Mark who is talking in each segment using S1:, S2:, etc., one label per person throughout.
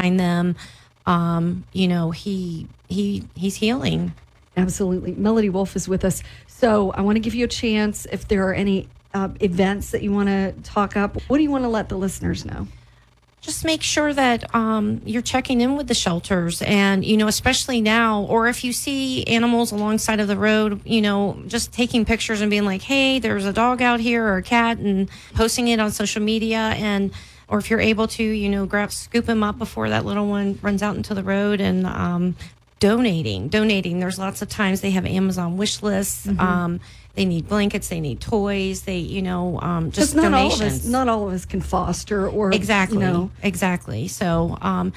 S1: find them. He's healing.
S2: Absolutely. Melody Wolf is with us. So I want to give you a chance if there are any events that you want to talk up. What do you want to let the listeners know?
S1: Just make sure that you're checking in with the shelters and, especially now, or if you see animals alongside of the road, just taking pictures and being like, hey, there's a dog out here or a cat, and posting it on social media. Or if you're able to, scoop them up before that little one runs out into the road, and donating. There's lots of times they have Amazon wish lists. Mm-hmm. They need blankets. They need toys. They, just donations.
S2: Not all of us can foster or
S1: exactly. Exactly. So,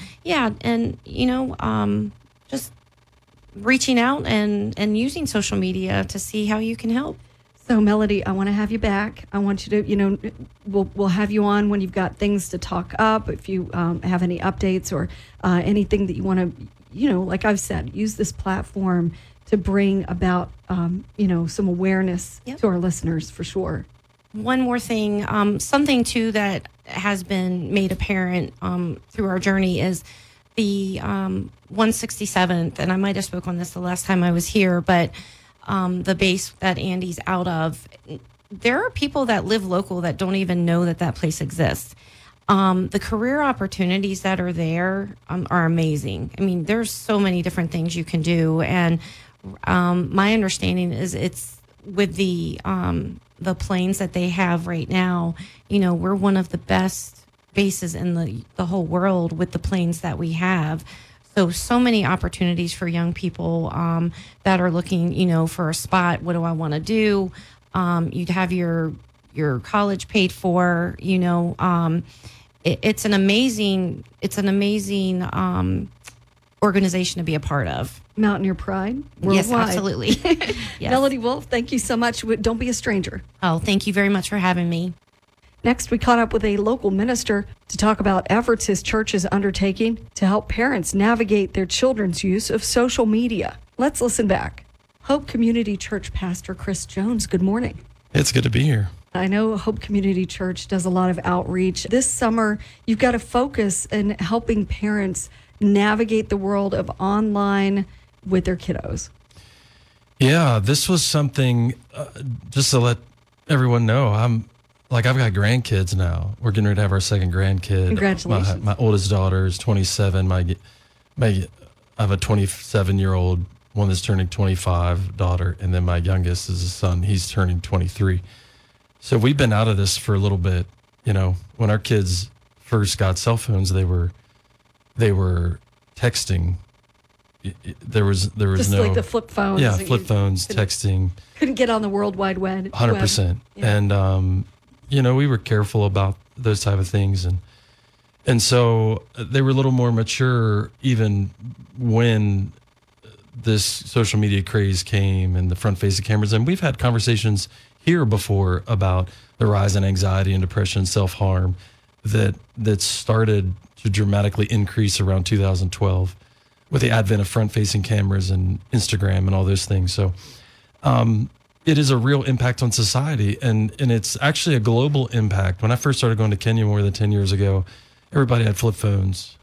S1: just reaching out and using social media to see how you can help.
S2: So, Melody, I want to have you back. I want you to, we'll have you on when you've got things to talk up. If you have any updates or anything that you want to, like I've said, use this platform to bring about, some awareness to our listeners for sure.
S1: One more thing, something too that has been made apparent through our journey is the 167th, and I might have spoke on this the last time I was here, but the base that Andy's out of, there are people that live local that don't even know that place exists. The career opportunities that are there are amazing. I mean, there's so many different things you can do, and my understanding is it's with the planes that they have right now. We're one of the best bases in the whole world with the planes that we have. So many opportunities for young people that are looking, for a spot. What do I want to do? You'd have your college paid for. It's an amazing organization to be a part of.
S2: Mountaineer Pride worldwide.
S1: Yes, absolutely. Yes.
S2: Melody Wolf, thank you so much. Don't be a stranger.
S1: Oh, thank you very much for having me.
S2: Next, we caught up with a local minister to talk about efforts his church is undertaking to help parents navigate their children's use of social media. Let's listen back. Hope Community Church Pastor Chris Jones, good morning.
S3: It's good to be here.
S2: I know Hope Community Church does a lot of outreach. This summer, you've got to focus in helping parents navigate the world of online with their kiddos.
S3: Yeah, this was something, just to let everyone know, I've got grandkids now. We're getting ready to have our second grandkid.
S2: Congratulations.
S3: My oldest daughter is 27. I have a 27-year-old, one that's turning 25 daughter, and then my youngest is a son. He's turning 23. So we've been out of this for a little bit. When our kids first got cell phones, they were texting. There was
S2: just
S3: no,
S2: like the flip phones.
S3: Yeah, flip phones, texting.
S2: Couldn't get on the World Wide Web.
S3: 100%. Yeah. And we were careful about those type of things, and so they were a little more mature even when this social media craze came and the front-facing cameras. And we've had conversations here before about the rise in anxiety and depression, self-harm that started to dramatically increase around 2012 with the advent of front-facing cameras and Instagram and all those things. So it is a real impact on society, and it's actually a global impact. When I first started going to Kenya more than 10 years ago, everybody had flip phones,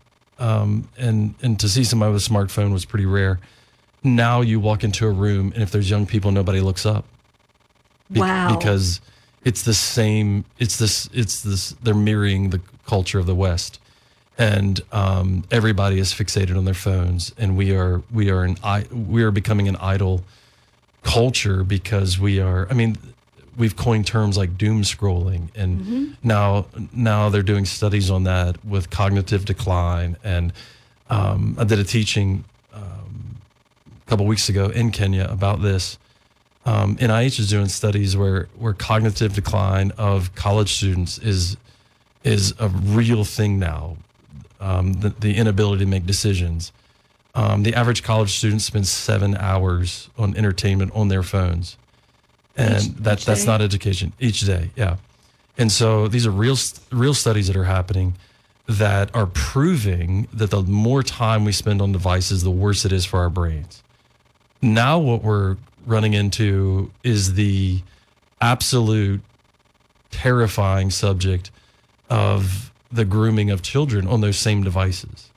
S3: and to see somebody with a smartphone was pretty rare. Now you walk into a room, and if there's young people, nobody looks up.
S2: Wow.
S3: Because it's the same, they're mirroring the culture of the West. And everybody is fixated on their phones, and we are becoming an idle culture because we've coined terms like doom scrolling, and now they're doing studies on that with cognitive decline. And I did a teaching a couple weeks ago in Kenya about this. NIH is doing studies where cognitive decline of college students is a real thing now. The inability to make decisions. The average college student spends 7 hours on entertainment on their phones. And that's not education each day. Yeah. And so these are real studies that are happening that are proving that the more time we spend on devices, the worse it is for our brains. Now what we're running into is the absolute terrifying subject of the grooming of children on those same devices.